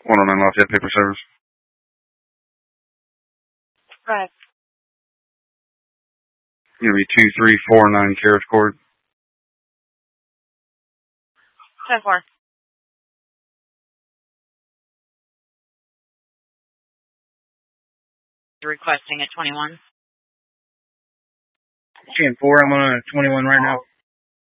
109 Lafayette Paper Service. Right. It's going to be 2349 carriage cord. 10-4. You're requesting at 21? 10-4, I'm on a 21 right now.